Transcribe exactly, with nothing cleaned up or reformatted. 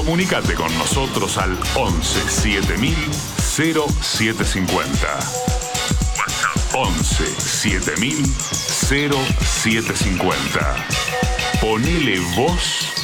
Comunicate con nosotros al once siete mil cero siete cincuenta. WhatsApp once siete mil cero siete cincuenta. Ponele voz